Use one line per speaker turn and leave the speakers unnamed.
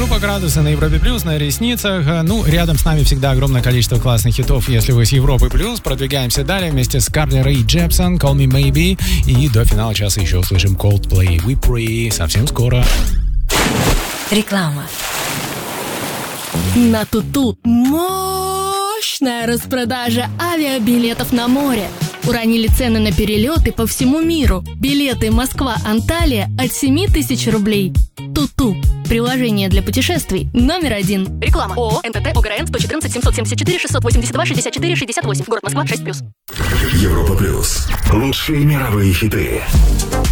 группа «Градусы» на Европе Плюс, на ресницах. Ну, рядом с нами всегда огромное количество классных хитов, если вы с Европы Плюс. Продвигаемся далее вместе с Carly Rae Jepsen, Call Me Maybe. И до финала часа еще услышим Coldplay, We Pray. Совсем скоро.
Реклама.
На Туту мощная распродажа авиабилетов на море. Уронили цены на перелеты по всему миру. Билеты Москва-Анталия от 7 тысяч рублей. Туту. Приложение для путешествий номер 1.
Реклама. ООО НТТ ОГРН 114 774 682 64 68. Город Москва 6+.
Европа Плюс. Лучшие мировые хиты.